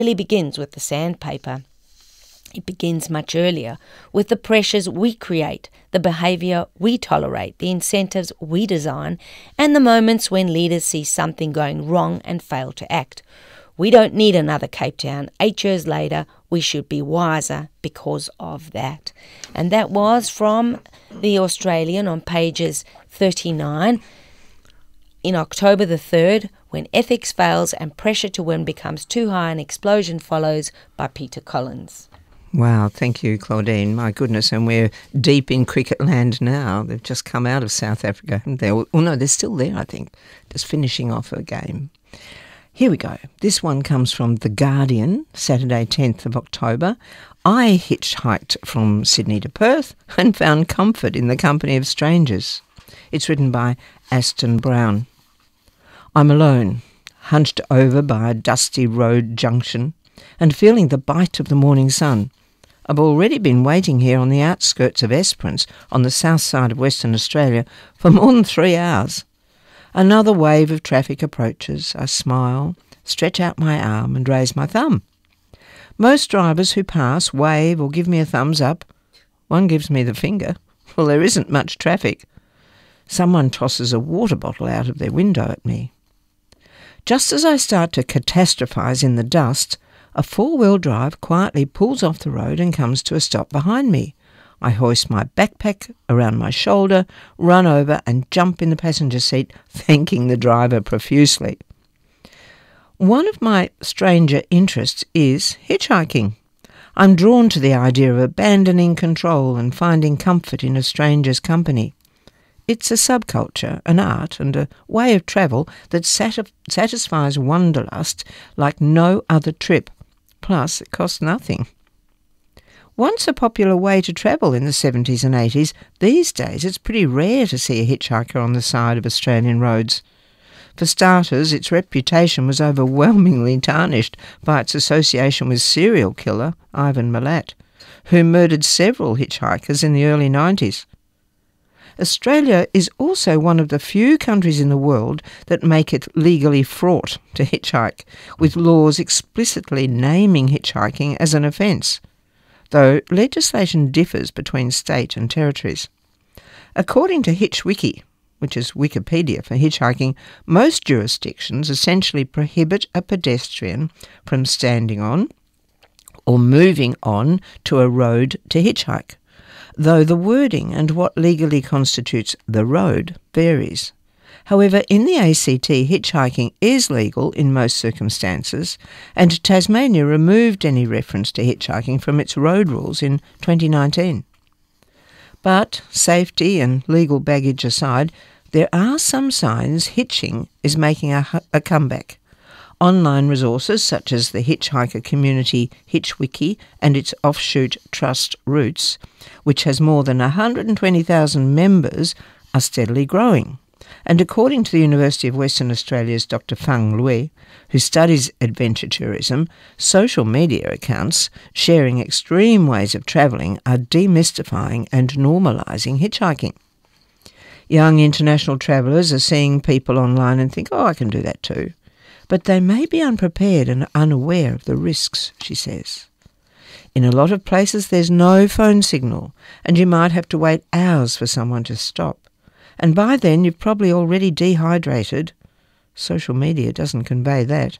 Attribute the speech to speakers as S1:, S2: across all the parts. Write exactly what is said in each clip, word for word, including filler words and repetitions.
S1: really begins with the sandpaper. It begins much earlier with the pressures we create, the behaviour we tolerate, the incentives we design, and the moments when leaders see something going wrong and fail to act. We don't need another Cape Town. Eight years later, we should be wiser because of that. And that was from The Australian on pages thirty-nine. In October the third, When Ethics Fails and Pressure to Win Becomes Too High, an Explosion Follows, by Peter Collins.
S2: Wow, thank you, Claudine. My goodness, and we're deep in cricket land now. They've just come out of South Africa, haven't they? Oh, no, they're still there, I think, just finishing off a game. Here we go. This one comes from The Guardian, Saturday tenth of October. I hitchhiked from Sydney to Perth and found comfort in the company of strangers. It's written by Aston Brown. I'm alone, hunched over by a dusty road junction and feeling the bite of the morning sun. I've already been waiting here on the outskirts of Esperance on the south side of Western Australia for more than three hours. Another wave of traffic approaches. I smile, stretch out my arm and raise my thumb. Most drivers who pass wave or give me a thumbs up. One gives me the finger. Well, there isn't much traffic. Someone tosses a water bottle out of their window at me. Just as I start to catastrophise in the dust, a four-wheel drive quietly pulls off the road and comes to a stop behind me. I hoist my backpack around my shoulder, run over and jump in the passenger seat, thanking the driver profusely. One of my stranger interests is hitchhiking. I'm drawn to the idea of abandoning control and finding comfort in a stranger's company. It's a subculture, an art and a way of travel that sat- satisfies wanderlust like no other trip. Plus, it costs nothing. Once a popular way to travel in the seventies and eighties, these days it's pretty rare to see a hitchhiker on the side of Australian roads. For starters, its reputation was overwhelmingly tarnished by its association with serial killer Ivan Milat, who murdered several hitchhikers in the early nineties. Australia is also one of the few countries in the world that make it legally fraught to hitchhike, with laws explicitly naming hitchhiking as an offence, though legislation differs between state and territories. According to HitchWiki, which is Wikipedia for hitchhiking, most jurisdictions essentially prohibit a pedestrian from standing on or moving on to a road to hitchhike, though the wording and what legally constitutes the road varies. However, in the A C T, hitchhiking is legal in most circumstances, and Tasmania removed any reference to hitchhiking from its road rules in twenty nineteen. But, safety and legal baggage aside, there are some signs hitching is making a, a comeback. Online resources such as the hitchhiker community HitchWiki and its offshoot Trust Routes, which has more than one hundred twenty thousand members, are steadily growing. And according to the University of Western Australia's Doctor Feng Lui, who studies adventure tourism, social media accounts sharing extreme ways of travelling are demystifying and normalising hitchhiking. Young international travellers are seeing people online and think, oh, I can do that too. But they may be unprepared and unaware of the risks, she says. In a lot of places there's no phone signal, and you might have to wait hours for someone to stop. And by then you've probably already dehydrated. Social media doesn't convey that.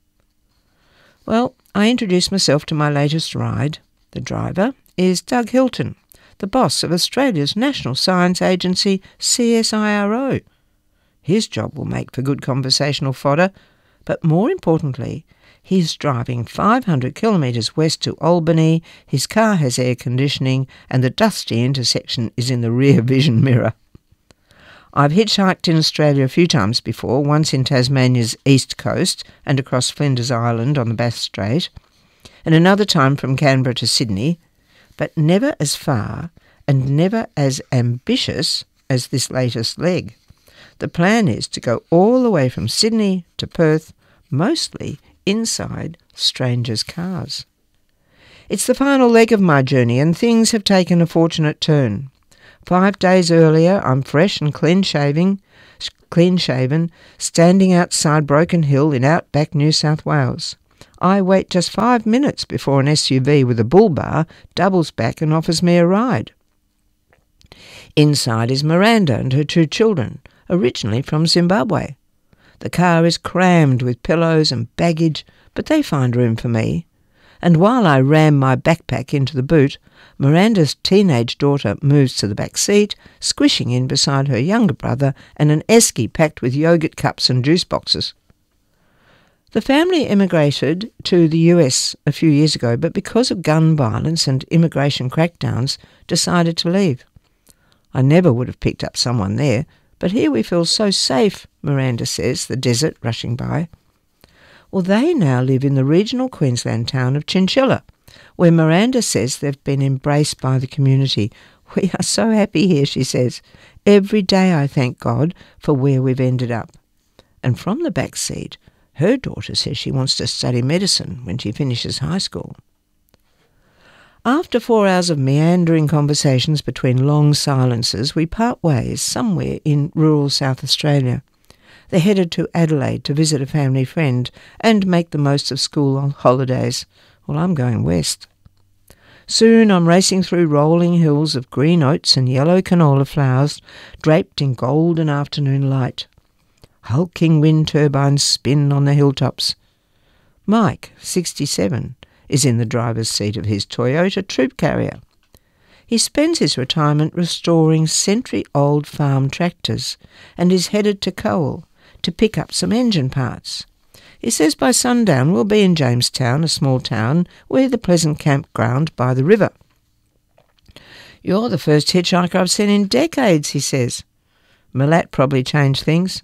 S2: Well, I introduced myself to my latest ride. The driver is Doug Hilton, the boss of Australia's national science agency, C S I R O. His job will make for good conversational fodder, but more importantly, he's driving five hundred kilometres west to Albany, his car has air conditioning, and the dusty intersection is in the rear vision mirror. I've hitchhiked in Australia a few times before, once in Tasmania's east coast and across Flinders Island on the Bass Strait, and another time from Canberra to Sydney, but never as far and never as ambitious as this latest leg. The plan is to go all the way from Sydney to Perth, mostly inside strangers' cars. It's the final leg of my journey, and things have taken a fortunate turn. Five days earlier, I'm fresh and clean-shaven, clean-shaven, standing outside Broken Hill in outback New South Wales. I wait just five minutes before an S U V with a bull bar doubles back and offers me a ride. Inside is Miranda and her two children, originally from Zimbabwe. The car is crammed with pillows and baggage, but they find room for me. And while I ram my backpack into the boot, Miranda's teenage daughter moves to the back seat, squishing in beside her younger brother and an esky packed with yogurt cups and juice boxes. The family immigrated to the U S a few years ago, but because of gun violence and immigration crackdowns, decided to leave. I never would have picked up someone there, but here we feel so safe, Miranda says, the desert rushing by. Well, they now live in the regional Queensland town of Chinchilla, where Miranda says they've been embraced by the community. We are so happy here, she says. Every day I thank God for where we've ended up. And from the back seat, her daughter says she wants to study medicine when she finishes high school. After four hours of meandering conversations between long silences, we part ways somewhere in rural South Australia. They headed to Adelaide to visit a family friend and make the most of school holidays. Well, I'm going west. Soon I'm racing through rolling hills of green oats and yellow canola flowers draped in golden afternoon light. Hulking wind turbines spin on the hilltops. Mike, sixty-seven, is in the driver's seat of his Toyota troop carrier. He spends his retirement restoring century-old farm tractors and is headed to Cowell to pick up some engine parts. He says by sundown we'll be in Jamestown, a small town, with the pleasant campground by the river. You're the first hitchhiker I've seen in decades, he says. Milat probably changed things.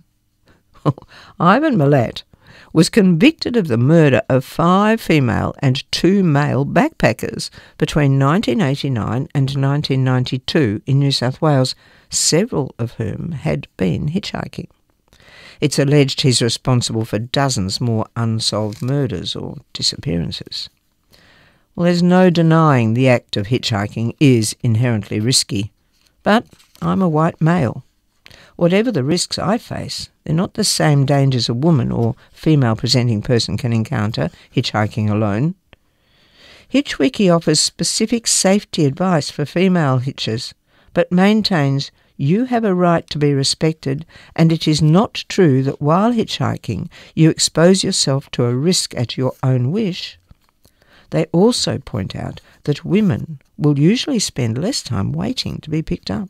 S2: Ivan Milat was convicted of the murder of five female and two male backpackers between nineteen eighty-nine and nineteen ninety-two in New South Wales, several of whom had been hitchhiking. It's alleged he's responsible for dozens more unsolved murders or disappearances. Well, there's no denying the act of hitchhiking is inherently risky, but I'm a white male. Whatever the risks I face, they're not the same dangers a woman or female-presenting person can encounter hitchhiking alone. HitchWiki offers specific safety advice for female hitchers, but maintains you have a right to be respected, and it is not true that while hitchhiking you expose yourself to a risk at your own wish. They also point out that women will usually spend less time waiting to be picked up.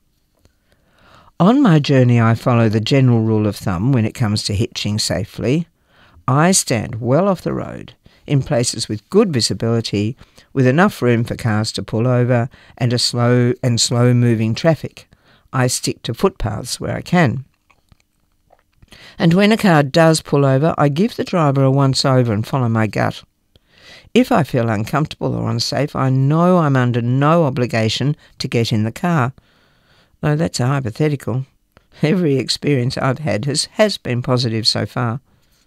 S2: On my journey, I follow the general rule of thumb when it comes to hitching safely. I stand well off the road, in places with good visibility, with enough room for cars to pull over and a slow and slow-moving traffic. I stick to footpaths where I can. And when a car does pull over, I give the driver a once-over and follow my gut. If I feel uncomfortable or unsafe, I know I'm under no obligation to get in the car. No, that's a hypothetical. Every experience I've had has, has been positive so far.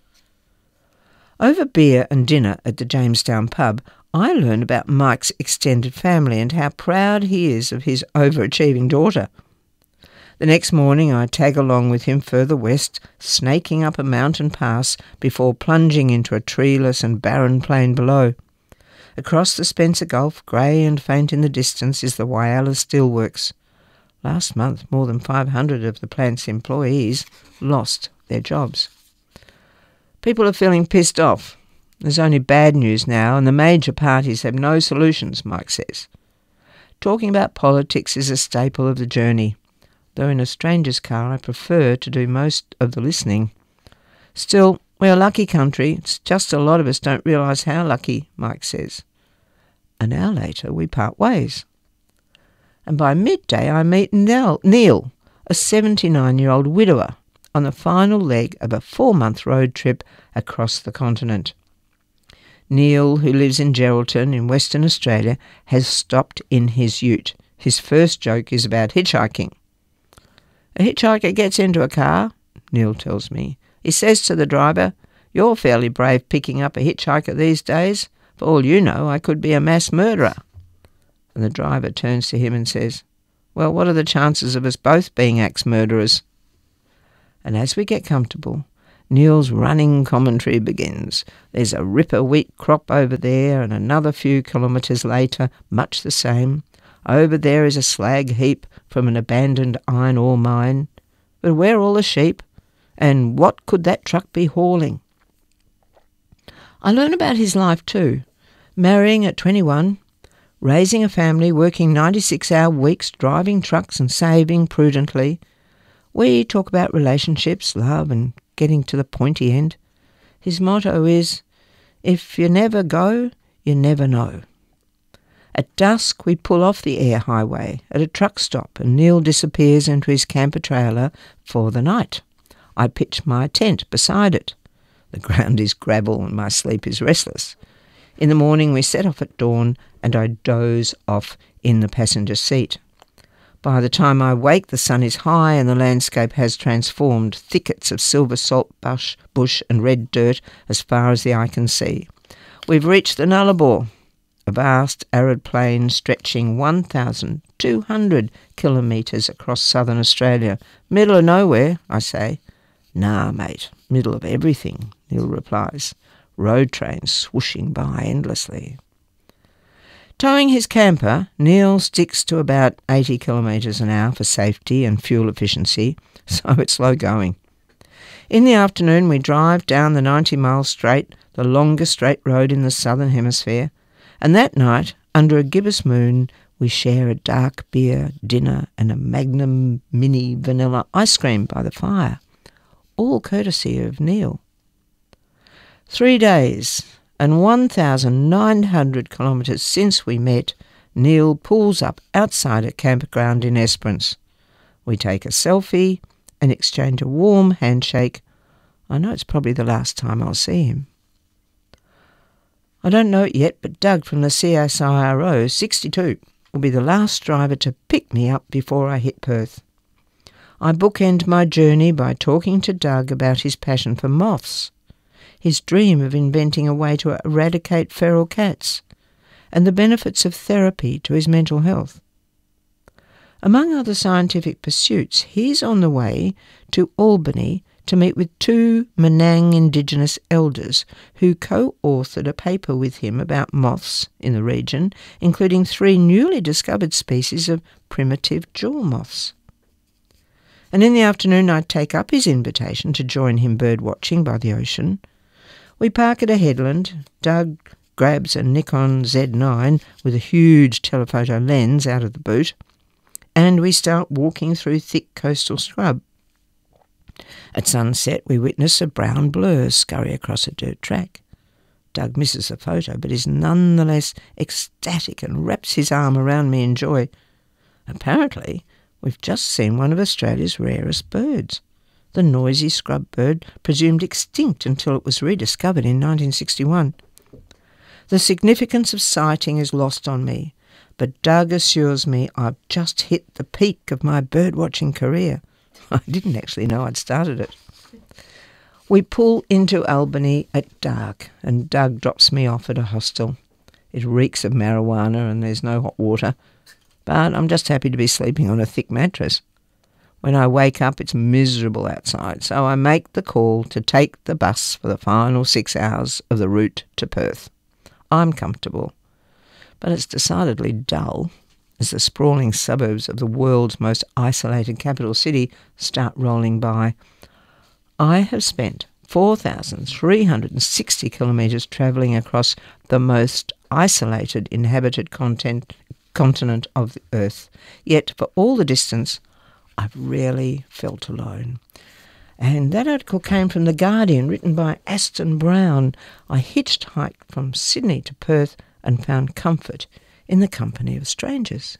S2: Over beer and dinner at the Jamestown pub, I learn about Mike's extended family and how proud he is of his overachieving daughter. The next morning I tag along with him further west, snaking up a mountain pass before plunging into a treeless and barren plain below. Across the Spencer Gulf, grey and faint in the distance, is the Whyalla Steelworks. Last month, more than five hundred of the plant's employees lost their jobs. People are feeling pissed off. There's only bad news now, and the major parties have no solutions, Mike says. Talking about politics is a staple of the journey, though in a stranger's car I prefer to do most of the listening. Still, we're a lucky country. It's just a lot of us don't realise how lucky, Mike says. An hour later, we part ways. And by midday I meet Nell, Neil, a seventy-nine-year-old widower, on the final leg of a four-month road trip across the continent. Neil, who lives in Geraldton in Western Australia, has stopped in his ute. His first joke is about hitchhiking. A hitchhiker gets into a car, Neil tells me. He says to the driver, "You're fairly brave picking up a hitchhiker these days. For all you know, I could be a mass murderer." And the driver turns to him and says, "Well, what are the chances of us both being axe murderers?" And as we get comfortable, Neil's running commentary begins. There's a ripper wheat crop over there, and another few kilometres later, much the same. Over there is a slag heap from an abandoned iron ore mine. But where are all the sheep? And what could that truck be hauling? I learn about his life too. Marrying at twenty-one, raising a family, working ninety-six hour weeks, driving trucks and saving prudently. We talk about relationships, love and getting to the pointy end. His motto is, if you never go, you never know. At dusk we pull off the air highway at a truck stop and Neil disappears into his camper trailer for the night. I pitch my tent beside it. The ground is gravel and my sleep is restless. In the morning we set off at dawn and I doze off in the passenger seat. By the time I wake, the sun is high and the landscape has transformed, thickets of silver salt bush, bush and red dirt as far as the eye can see. We've reached the Nullarbor, a vast arid plain stretching one thousand two hundred kilometres across southern Australia. Middle of nowhere, I say. Nah, mate, middle of everything, Neil replies. Road trains swooshing by endlessly. Towing his camper, Neil sticks to about eighty kilometres an hour for safety and fuel efficiency, so it's slow going. In the afternoon we drive down the ninety mile straight, the longest straight road in the southern hemisphere, and that night, under a gibbous moon, we share a dark beer, dinner and a Magnum mini vanilla ice cream by the fire, all courtesy of Neil. Three days and one thousand nine hundred kilometres since we met, Neil pulls up outside a campground in Esperance. We take a selfie and exchange a warm handshake. I know it's probably the last time I'll see him. I don't know it yet, but Doug from the C S I R O, sixty-two, will be the last driver to pick me up before I hit Perth. I bookend my journey by talking to Doug about his passion for moths, his dream of inventing a way to eradicate feral cats, and the benefits of therapy to his mental health. Among other scientific pursuits, he's on the way to Albany to meet with two Menang Indigenous elders who co-authored a paper with him about moths in the region, including three newly discovered species of primitive jewel moths. And in the afternoon I take up his invitation to join him bird-watching by the ocean. We park at a headland. Doug grabs a Nikon Z nine with a huge telephoto lens out of the boot, and we start walking through thick coastal scrub. At sunset we witness a brown blur scurry across a dirt track. Doug misses the photo, but is nonetheless ecstatic and wraps his arm around me in joy. Apparently, we've just seen one of Australia's rarest birds, the noisy scrub bird, presumed extinct until it was rediscovered in nineteen sixty-one. The significance of sighting is lost on me, but Doug assures me I've just hit the peak of my birdwatching career. I didn't actually know I'd started it. We pull into Albany at dark, and Doug drops me off at a hostel. It reeks of marijuana and there's no hot water, but I'm just happy to be sleeping on a thick mattress. When I wake up, it's miserable outside, so I make the call to take the bus for the final six hours of the route to Perth. I'm comfortable, but it's decidedly dull as the sprawling suburbs of the world's most isolated capital city start rolling by. I have spent four thousand three hundred sixty kilometres travelling across the most isolated inhabited content, continent of the earth, yet for all the distance I've rarely felt alone. And that article came from The Guardian, written by Aston Brown. I hitchhiked from Sydney to Perth and found comfort in the company of strangers.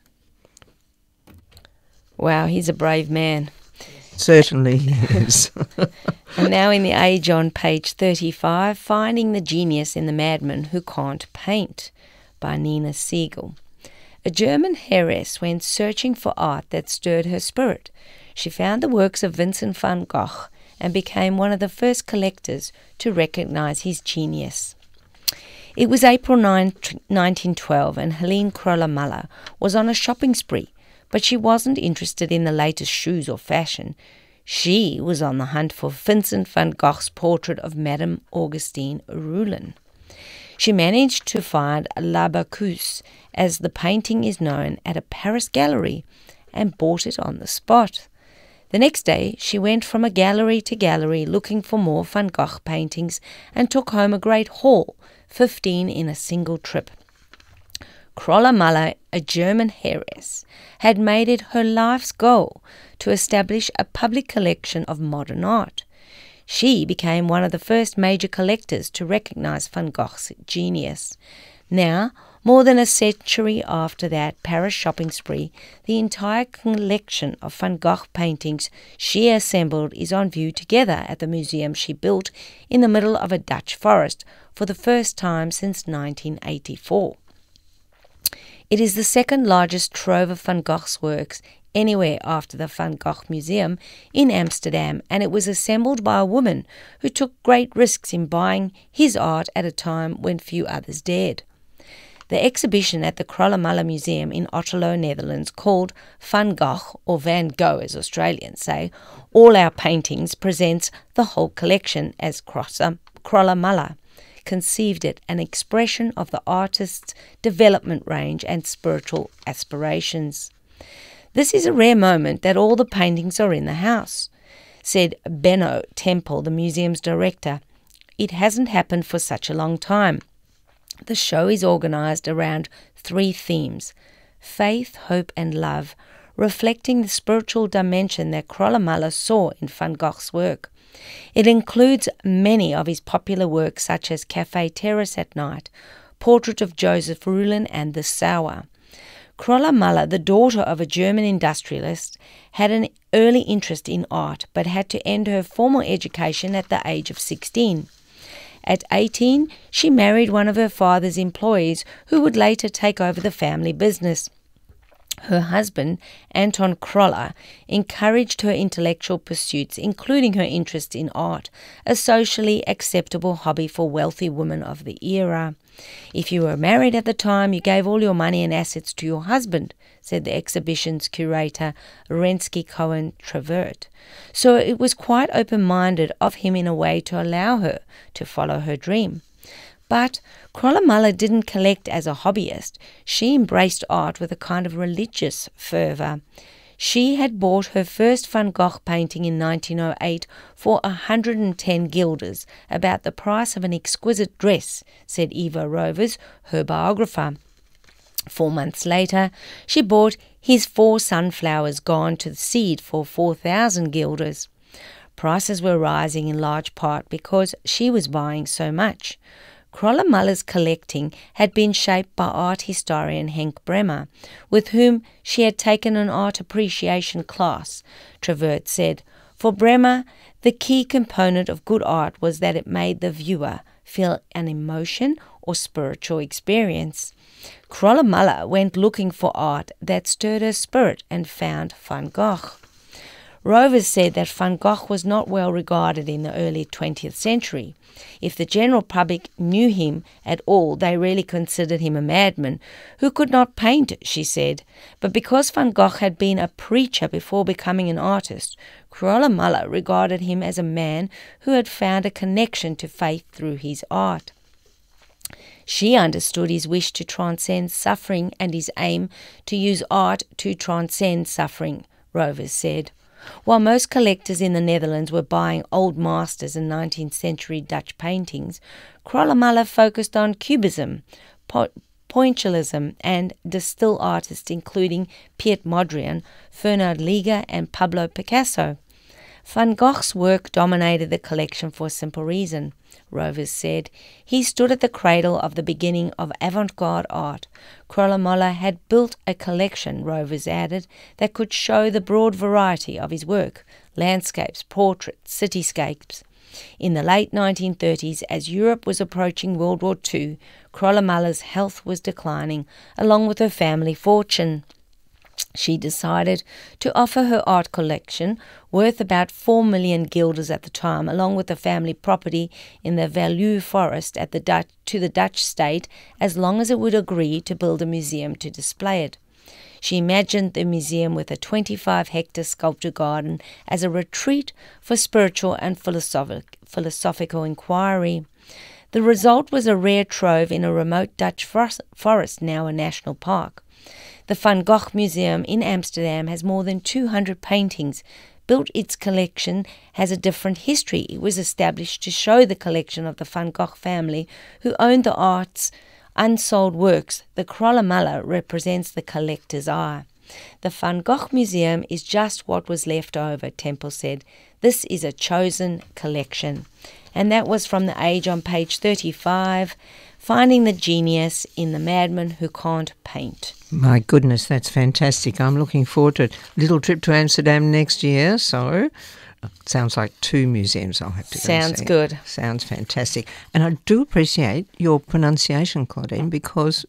S1: Wow, he's a brave man.
S2: Certainly is.
S1: And now in The Age on page thirty-five, Finding the Genius in the Madman Who Can't Paint by Nina Siegel. A German heiress went searching for art that stirred her spirit. She found the works of Vincent van Gogh and became one of the first collectors to recognize his genius. It was April ninth, nineteen twelve, and Helene Kroller-Muller was on a shopping spree, but she wasn't interested in the latest shoes or fashion. She was on the hunt for Vincent van Gogh's portrait of Madame Augustine Rouland. She managed to find La Bacchus, as the painting is known, at a Paris gallery and bought it on the spot. The next day she went from a gallery to gallery looking for more Van Gogh paintings and took home a great haul, fifteen in a single trip. Kroller Muller, a German heiress, had made it her life's goal to establish a public collection of modern art. She became one of the first major collectors to recognize Van Gogh's genius. Now, more than a century after that Paris shopping spree, the entire collection of Van Gogh paintings she assembled is on view together at the museum she built in the middle of a Dutch forest for the first time since nineteen eighty-four. It is the second largest trove of Van Gogh's works anywhere after the Van Gogh Museum in Amsterdam, and it was assembled by a woman who took great risks in buying his art at a time when few others dared. The exhibition at the Kroller Muller Museum in Otterlo, Netherlands, called Van Gogh, or Van Gogh as Australians say, All Our Paintings, presents the whole collection as Kroller Muller conceived it, an expression of the artist's development range and spiritual aspirations. This is a rare moment that all the paintings are in the house, said Benno Temple, the museum's director. It hasn't happened for such a long time. The show is organised around three themes: faith, hope and love, reflecting the spiritual dimension that Kroller Muller saw in Van Gogh's work. It includes many of his popular works such as Café Terrace at Night, Portrait of Joseph Rouland and The Sower. Kroller Muller, the daughter of a German industrialist, had an early interest in art but had to end her formal education at the age of sixteen. At eighteen, she married one of her father's employees who would later take over the family business. Her husband, Anton Kroller, encouraged her intellectual pursuits, including her interest in art, a socially acceptable hobby for wealthy women of the era. If you were married at the time, you gave all your money and assets to your husband, said the exhibition's curator, Rensky Cohen Travert. So it was quite open-minded of him in a way to allow her to follow her dream. But Kroller Muller didn't collect as a hobbyist. She embraced art with a kind of religious fervour. She had bought her first Van Gogh painting in nineteen oh eight for one hundred ten guilders, about the price of an exquisite dress, said Eva Rovers, her biographer. Four months later, she bought his Four Sunflowers Gone to the Seed for four thousand guilders. Prices were rising in large part because she was buying so much. Kroller Muller's collecting had been shaped by art historian Henk Bremer, with whom she had taken an art appreciation class. Travert said, for Bremer, the key component of good art was that it made the viewer feel an emotion or spiritual experience. Kroller Muller went looking for art that stirred her spirit and found Van Gogh. Rovers said that Van Gogh was not well regarded in the early twentieth century. If the general public knew him at all, they really considered him a madman who could not paint, she said. But because Van Gogh had been a preacher before becoming an artist, Kroller Muller regarded him as a man who had found a connection to faith through his art. She understood his wish to transcend suffering and his aim to use art to transcend suffering, Rovers said. While most collectors in the Netherlands were buying old masters and nineteenth century Dutch paintings, Kroller Muller focused on Cubism, po- Pointillism and de still artists including Piet Mondrian, Fernand Léger and Pablo Picasso. Van Gogh's work dominated the collection for a simple reason, Rovers said. He stood at the cradle of the beginning of avant-garde art. Kroller Muller had built a collection, Rovers added, that could show the broad variety of his work, landscapes, portraits, cityscapes. In the late nineteen thirties, as Europe was approaching World War Two, Kroller Muller's health was declining, along with her family fortune. She decided to offer her art collection, worth about four million guilders at the time, along with the family property in the Veluwe forest at the Dutch, to the Dutch state, as long as it would agree to build a museum to display it. She imagined the museum with a twenty-five hectare sculpture garden as a retreat for spiritual and philosophic, philosophical inquiry. The result was a rare trove in a remote Dutch forest, now a national park. The Van Gogh Museum in Amsterdam has more than two hundred paintings. Built its collection has a different history. It was established to show the collection of the Van Gogh family, who owned the art's unsold works. The Krollemala represents the collector's eye. The Van Gogh Museum is just what was left over, Temple said. This is a chosen collection. And that was from The Age on page thirty-five, Finding the Genius in the Madman Who Can't Paint.
S2: My goodness, that's fantastic. I'm looking forward to a little trip to Amsterdam next year. So it sounds like two museums I'll have to go
S1: Sounds
S2: see.
S1: good.
S2: Sounds fantastic. And I do appreciate your pronunciation, Claudine, because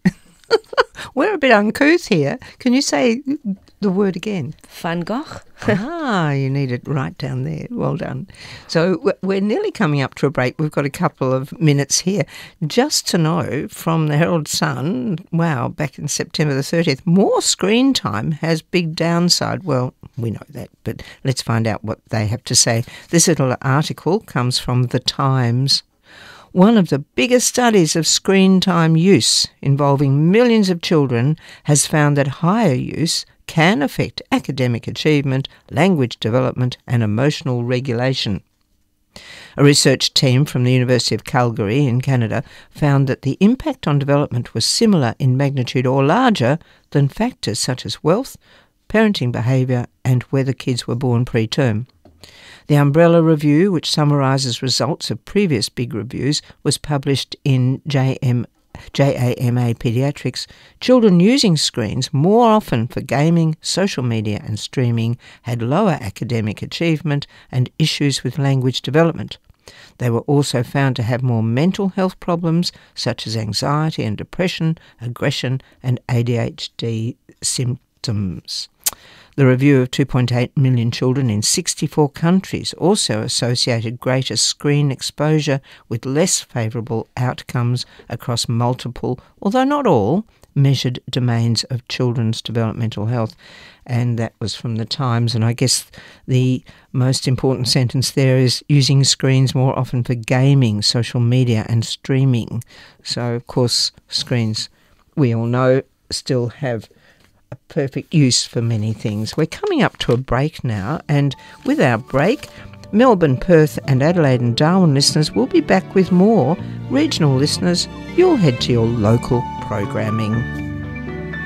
S2: we're a bit uncouth here. Can you say the word again?
S1: Van Gogh.
S2: Ah, you need it right down there. Well done. So we're nearly coming up to a break. We've got a couple of minutes here. Just to know from the Herald Sun, wow, back in September the thirtieth, more screen time has big downside. Well, we know that, but let's find out what they have to say. This little article comes from The Times. One of the biggest studies of screen time use involving millions of children has found that higher use can affect academic achievement, language development and emotional regulation. A research team from the University of Calgary in Canada found that the impact on development was similar in magnitude or larger than factors such as wealth, parenting behaviour and whether kids were born preterm. The Umbrella Review, which summarises results of previous big reviews, was published in J M, J A M A Pediatrics. Children using screens more often for gaming, social media and streaming had lower academic achievement and issues with language development. They were also found to have more mental health problems such as anxiety and depression, aggression and A D H D symptoms. The review of two point eight million children in sixty-four countries also associated greater screen exposure with less favourable outcomes across multiple, although not all, measured domains of children's developmental health. And that was from The Times. And I guess the most important sentence there is using screens more often for gaming, social media and streaming. So, of course, screens, we all know, still have a perfect use for many things. We're coming up to a break now, and with our break, Melbourne, Perth and Adelaide and Darwin listeners will be back with more. Regional listeners, you'll head to your local programming.